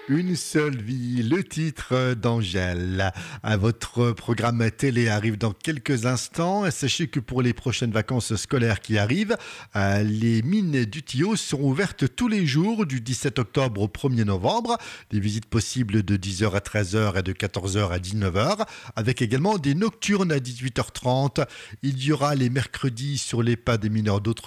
Une seule vie, le titre d'Angèle. Votre programme télé arrive dans quelques instants. Sachez que pour les prochaines vacances scolaires qui arrivent, les mines du Tillot seront ouvertes tous les jours du 17 octobre au 1er novembre. Des visites possibles de 10h à 13h et de 14h à 19h, avec également des nocturnes à 18h30. Il y aura les mercredis sur les pas des mineurs d'autres